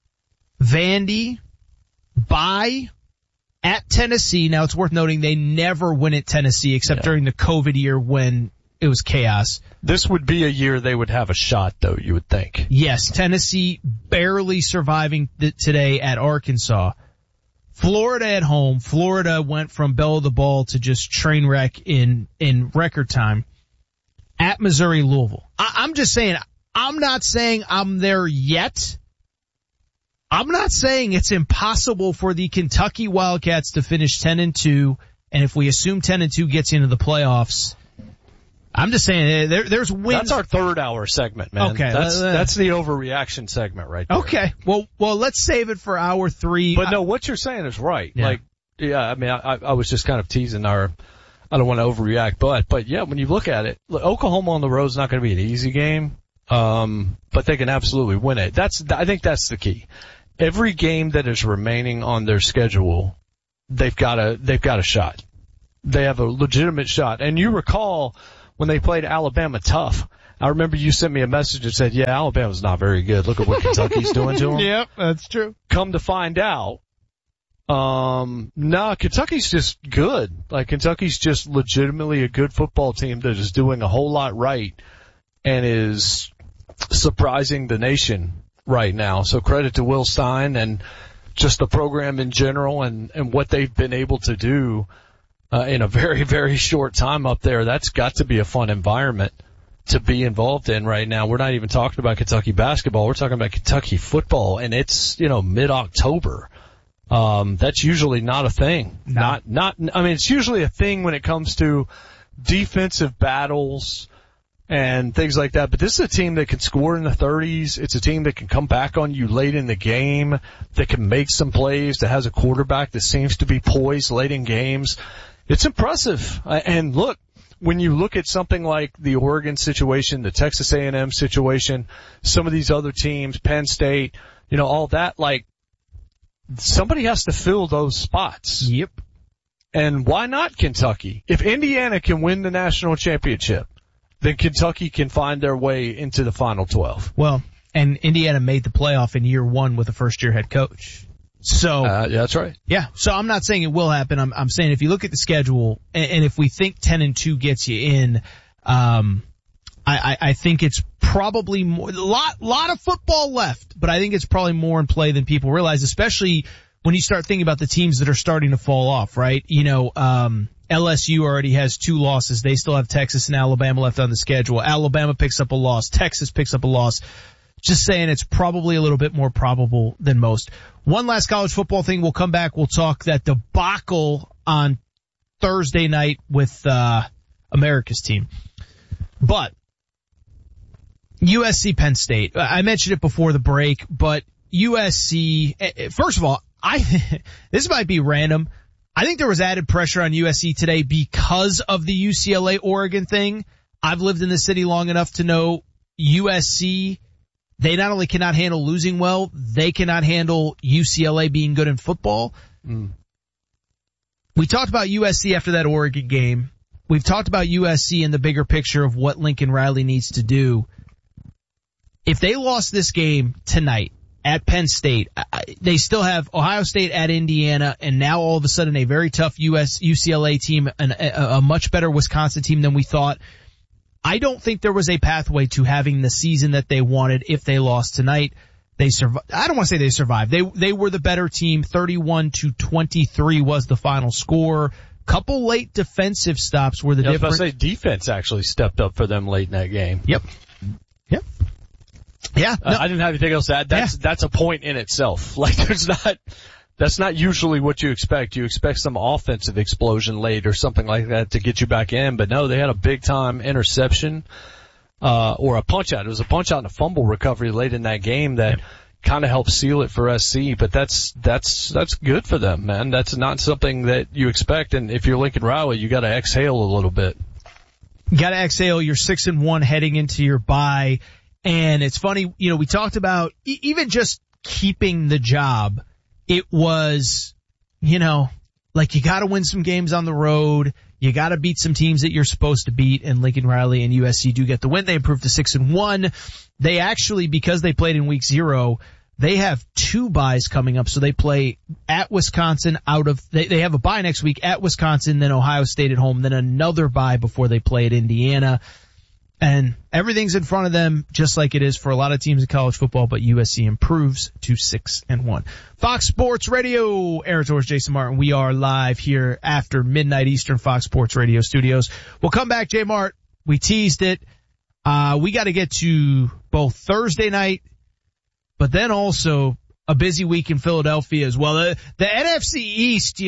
Vandy, bye at Tennessee. Now it's worth noting they never win at Tennessee except during the COVID year when it was chaos. This would be a year they would have a shot, though, you would think. Yes, Tennessee barely surviving today at Arkansas. Florida at home. Florida went from bell of the ball to just train wreck in record time. At Missouri, Louisville. I'm just saying, I'm not saying I'm there yet. I'm not saying it's impossible for the Kentucky Wildcats to finish 10-2, and if we assume 10-2 gets into the playoffs, I'm just saying there's wins. That's our third hour segment, man. Okay. That's the overreaction segment right there. Okay. Well, let's save it for hour 3. But no, what you're saying is right. Yeah. I was just kind of teasing our I don't want to overreact, but yeah, when you look at it, look, Oklahoma on the road is not going to be an easy game, but they can absolutely win it. I think that's the key. Every game that is remaining on their schedule, they've got a shot. They have a legitimate shot. And you recall when they played Alabama tough, I remember you sent me a message that said, yeah, Alabama's not very good. Look at what Kentucky's doing to them. Yep, that's true. Come to find out, Kentucky's just good. Like, Kentucky's just legitimately a good football team that is doing a whole lot right and is surprising the nation right now. So credit to Will Stein and just the program in general and what they've been able to do in a very, very short time up there. That's got to be a fun environment to be involved in right now. We're not even talking about Kentucky basketball. We're talking about Kentucky football, and it's, mid-October. That's usually not a thing. No. It's usually a thing when it comes to defensive battles and things like that. But this is a team that can score in the 30s. It's a team that can come back on you late in the game, that can make some plays, that has a quarterback that seems to be poised late in games. It's impressive. And look, when you look at something like the Oregon situation, the Texas A&M situation, some of these other teams, Penn State, all that, like, somebody has to fill those spots. Yep. And why not Kentucky? If Indiana can win the national championship, then Kentucky can find their way into the Final 12. Well, and Indiana made the playoff in year one with a first-year head coach. So yeah, that's right. Yeah. So I'm not saying it will happen. I'm saying if you look at the schedule, and if we think 10-2 gets you in, I think it's probably more, lot of football left, but I think it's probably more in play than people realize, especially when you start thinking about the teams that are starting to fall off, right? LSU already has 2 losses. They still have Texas and Alabama left on the schedule. Alabama picks up a loss. Texas picks up a loss. Just saying it's probably a little bit more probable than most. One last college football thing. We'll come back. We'll talk that debacle on Thursday night with America's team. But USC Penn State. I mentioned it before the break, but USC, first of all, this might be random. I think there was added pressure on USC today because of the UCLA Oregon thing. I've lived in the city long enough to know USC, they not only cannot handle losing well, they cannot handle UCLA being good in football. We talked about USC after that Oregon game. We've talked about USC in the bigger picture of what Lincoln Riley needs to do. If they lost this game tonight at Penn State, they still have Ohio State at Indiana, and now all of a sudden a very tough UCLA team, and a much better Wisconsin team than we thought. I don't think there was a pathway to having the season that they wanted if they lost tonight. They survived. I don't want to say they survived. They were the better team. 31-23 was the final score. Couple late defensive stops were the difference. I was about to say defense actually stepped up for them late in that game. Yep. Yeah. No. I didn't have anything else to add. That's a point in itself. Like, that's not usually what you expect. You expect some offensive explosion late or something like that to get you back in. But no, they had a big time interception, or a punch out. It was a punch out and a fumble recovery late in that game that kind of helped seal it for SC. But that's good for them, man. That's not something that you expect. And if you're Lincoln Riley, you got to exhale a little bit. You got to exhale. You're 6-1 heading into your bye. And it's funny, we talked about even just keeping the job. It was, like you got to win some games on the road. You got to beat some teams that you're supposed to beat. And Lincoln Riley and USC do get the win. They improved to 6-1. They actually, because they played in week 0, they have 2 byes coming up. So they play at Wisconsin they have a bye next week at Wisconsin, then Ohio State at home, then another bye before they play at Indiana. And everything's in front of them, just like it is for a lot of teams in college football, but USC improves to 6-1. Fox Sports Radio, Aaron Torres, Jason Martin. We are live here after midnight Eastern, Fox Sports Radio studios. We'll come back, J Mart. We teased it. We got to get to both Thursday night, but then also a busy week in Philadelphia as well. The NFC East,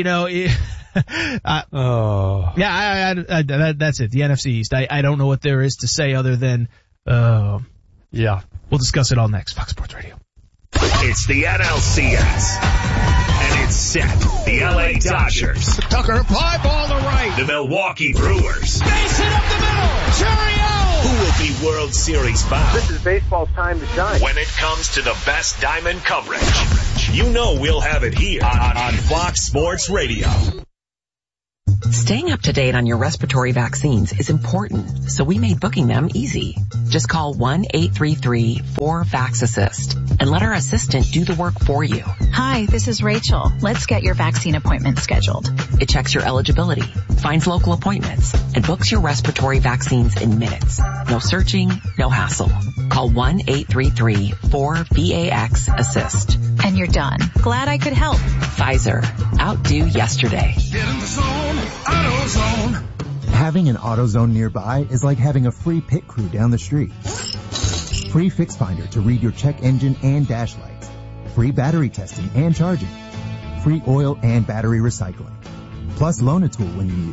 that's it. The NFC East. I don't know what there is to say other than, we'll discuss it all next. Fox Sports Radio. It's the NLCS. And it's set. The LA Dodgers. Tucker, fly ball to right. The Milwaukee Brewers. Base hit up the middle. Cheerio! Who will be World Series bound? This is baseball's time to shine. When it comes to the best diamond coverage, you know we'll have it here on Fox Sports Radio. Staying up to date on your respiratory vaccines is important, so we made booking them easy. Just call 1-833-4VAX-ASSIST and let our assistant do the work for you. Hi, this is Rachel. Let's get your vaccine appointment scheduled. It checks your eligibility, finds local appointments, and books your respiratory vaccines in minutes. No searching, no hassle. Call 1-833-4VAX-ASSIST. And you're done. Glad I could help. Pfizer. Outdo yesterday. Get in the zone, AutoZone. Having an AutoZone nearby is like having a free pit crew down the street. Free Fix Finder to read your check engine and dash lights. Free battery testing and charging. Free oil and battery recycling. Plus loan a tool when you need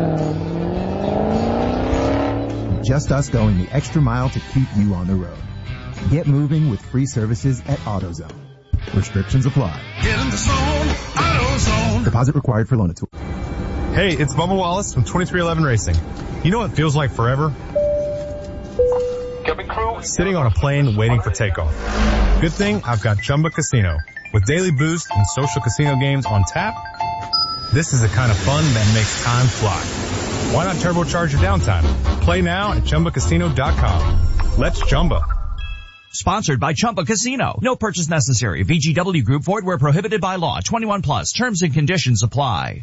it. Just us going the extra mile to keep you on the road. Get moving with free services at AutoZone. Restrictions apply. Get in the zone, AutoZone. Deposit required for loan a tool. Hey, it's Bubba Wallace from 2311 Racing. You know what feels like forever? Sitting on a plane waiting for takeoff. Good thing I've got Chumba Casino. With daily boost and social casino games on tap, this is the kind of fun that makes time fly. Why not turbocharge your downtime? Play now at ChumbaCasino.com. Let's Chumba. Sponsored by Chumba Casino. No purchase necessary. VGW Group. Void where prohibited by law. 21 plus. Terms and conditions apply.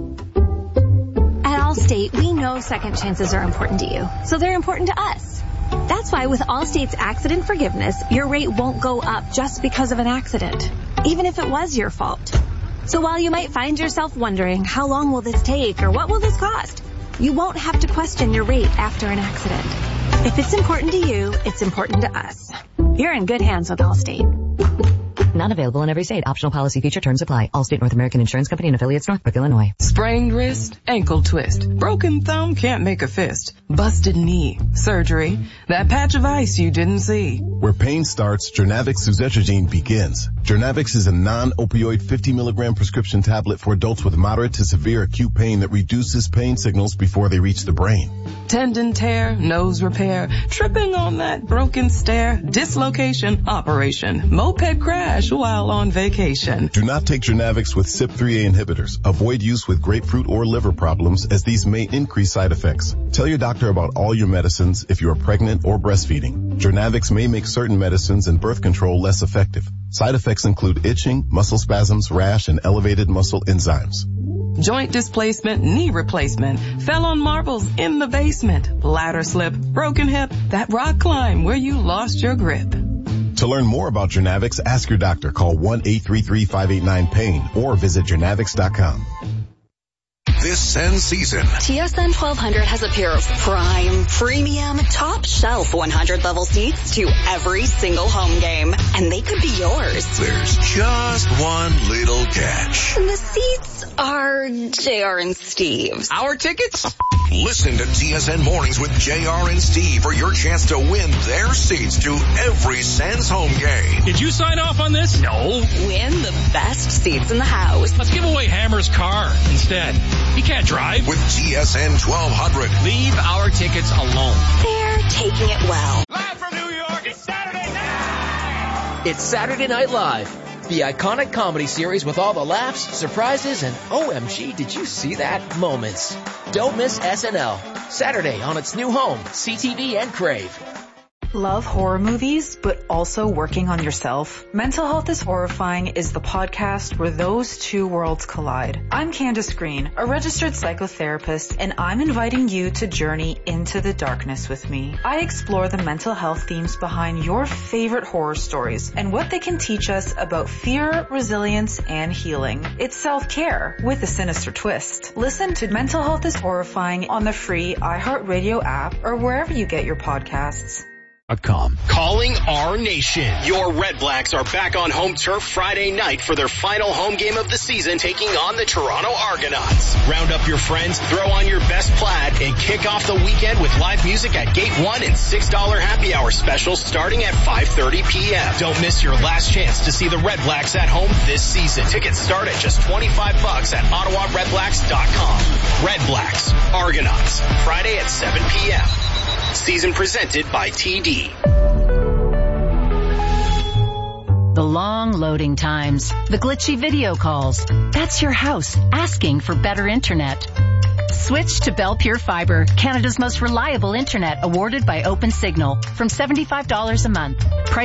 At Allstate, we know second chances are important to you, so they're important to us. That's why with Allstate's accident forgiveness, your rate won't go up just because of an accident, even if it was your fault. So while you might find yourself wondering, how long will this take or what will this cost? You won't have to question your rate after an accident. If it's important to you, it's important to us. You're in good hands with Allstate. Not available in every state. Optional policy feature terms apply. Allstate North American Insurance Company and affiliates, Northbrook, Illinois. Sprained wrist, ankle twist, broken thumb, can't make a fist, busted knee, surgery, that patch of ice you didn't see. Where pain starts, Jernavix suzetrigine begins. Jernavix is a non-opioid 50 milligram prescription tablet for adults with moderate to severe acute pain that reduces pain signals before they reach the brain. Tendon tear, nose repair, tripping on that broken stair, dislocation, operation, moped crash while on vacation. Do not take Jernavix with CYP3A inhibitors. Avoid use with grapefruit or liver problems as these may increase side effects. Tell your doctor about all your medicines if you are pregnant or breastfeeding. Jernavix may make certain medicines and birth control less effective. Side effects include itching, muscle spasms, rash, and elevated muscle enzymes. Joint displacement, knee replacement, fell on marbles in the basement, ladder slip, broken hip, that rock climb where you lost your grip. To learn more about Jernavix, ask your doctor. Call 1-833-589-PAIN or visit Jernavix.com. This Sens season, TSN 1200 has a pair of prime, premium, top shelf 100 level seats to every single home game. And they could be yours. There's just one little catch. The seats are JR and Steve's. Our tickets? Listen to TSN Mornings with JR and Steve for your chance to win their seats to every Sens home game. Did you sign off on this? No. Win the best seats in the house. Let's give away Hammer's car instead. He can't drive. With TSN 1200. Leave our tickets alone. They're taking it well. Live from New York, it's Saturday night! It's Saturday Night Live, the iconic comedy series with all the laughs, surprises, and OMG, did you see that moments. Don't miss SNL, Saturday on its new home, CTV and Crave. Love horror movies, but also working on yourself? Mental Health is Horrifying is the podcast where those two worlds collide. I'm Candace Green, a registered psychotherapist, and I'm inviting you to journey into the darkness with me. I explore the mental health themes behind your favorite horror stories and what they can teach us about fear, resilience, and healing. It's self-care with a sinister twist. Listen to Mental Health is Horrifying on the free iHeartRadio app or wherever you get your podcasts. Calling our nation. Your Red Blacks are back on home turf Friday night for their final home game of the season, taking on the Toronto Argonauts. Round up your friends, throw on your best plaid, and kick off the weekend with live music at Gate 1 and $6 happy hour specials starting at 5:30 p.m. Don't miss your last chance to see the Red Blacks at home this season. Tickets start at just $25 at OttawaRedBlacks.com. Red Blacks, Argonauts, Friday at 7 p.m. Season presented by TD. The long loading times, the glitchy video calls. That's your house asking for better internet. Switch to Bell Pure Fiber, Canada's most reliable internet, awarded by Open Signal, from $75 a month. Price